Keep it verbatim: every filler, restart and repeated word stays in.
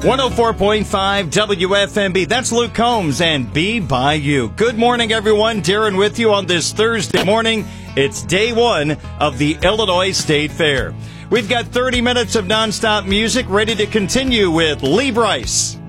one oh four point five W F M B. That's Luke Combs and Be By You. Good morning, everyone. Darren with you on this Thursday morning. It's day one of the Illinois State Fair. We've got thirty minutes of nonstop music ready to continue with Lee Brice.